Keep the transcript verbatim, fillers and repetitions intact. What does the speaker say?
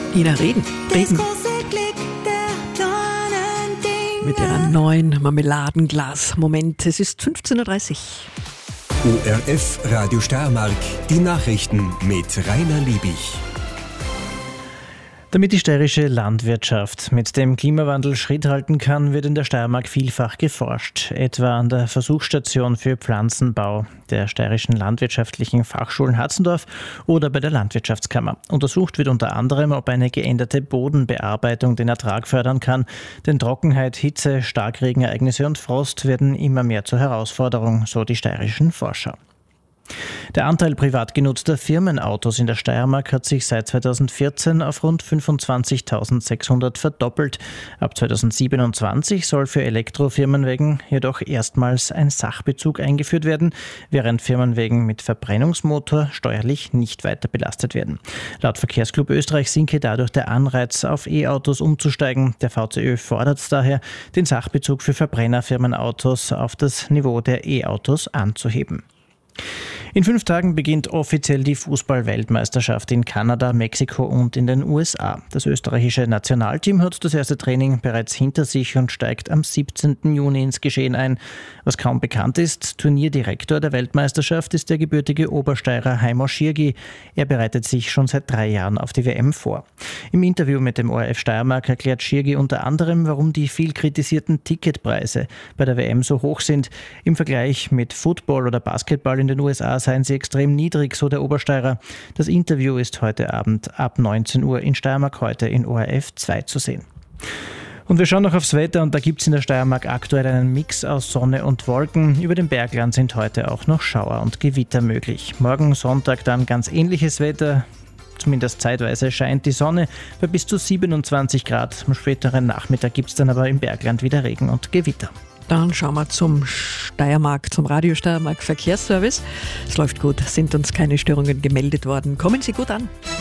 Ina Regen. Regen. Mit ihrer neuen Marmeladenglas. Moment, es ist fünfzehn Uhr dreißig. O R F Radio Steiermark, die Nachrichten mit Rainer Liebig. Damit die steirische Landwirtschaft mit dem Klimawandel Schritt halten kann, wird in der Steiermark vielfach geforscht, etwa an der Versuchsstation für Pflanzenbau der Steirischen Landwirtschaftlichen Fachschulen Hatzendorf oder bei der Landwirtschaftskammer. Untersucht wird unter anderem, ob eine geänderte Bodenbearbeitung den Ertrag fördern kann, denn Trockenheit, Hitze, Starkregenereignisse und Frost werden immer mehr zur Herausforderung, so die steirischen Forscher. Der Anteil privat genutzter Firmenautos in der Steiermark hat sich seit zweitausendvierzehn auf rund fünfundzwanzigtausendsechshundert verdoppelt. Ab zweitausendsiebenundzwanzig soll für Elektrofirmenwagen jedoch erstmals ein Sachbezug eingeführt werden, während Firmenwagen mit Verbrennungsmotor steuerlich nicht weiter belastet werden. Laut Verkehrsclub Österreich sinke dadurch der Anreiz, auf E-Autos umzusteigen. Der V C Ö fordert daher, den Sachbezug für Verbrennerfirmenautos auf das Niveau der E-Autos anzuheben. In fünf Tagen beginnt offiziell die Fußball-Weltmeisterschaft in Kanada, Mexiko und in den U S A. Das österreichische Nationalteam hat das erste Training bereits hinter sich und steigt am siebzehnten Juni ins Geschehen ein. Was kaum bekannt ist, Turnierdirektor der Weltmeisterschaft ist der gebürtige Obersteirer Heimo Schiergi. Er bereitet sich schon seit drei Jahren auf die W M vor. Im Interview mit dem O R F Steiermark erklärt Schiergi unter anderem, warum die viel kritisierten Ticketpreise bei der W M so hoch sind. Im Vergleich mit Football oder Basketball in den U S A seien sie extrem niedrig, so der Obersteirer. Das Interview ist heute Abend ab neunzehn Uhr in Steiermark heute in O R F zwei zu sehen. Und wir schauen noch aufs Wetter und da gibt es in der Steiermark aktuell einen Mix aus Sonne und Wolken. Über dem Bergland sind heute auch noch Schauer und Gewitter möglich. Morgen Sonntag dann ganz ähnliches Wetter. Zumindest zeitweise scheint die Sonne bei bis zu siebenundzwanzig Grad. Am späteren Nachmittag gibt es dann aber im Bergland wieder Regen und Gewitter. Dann schauen wir zum Steiermark, zum Radio Steiermark Verkehrsservice. Es läuft gut, sind uns keine Störungen gemeldet worden. Kommen Sie gut an.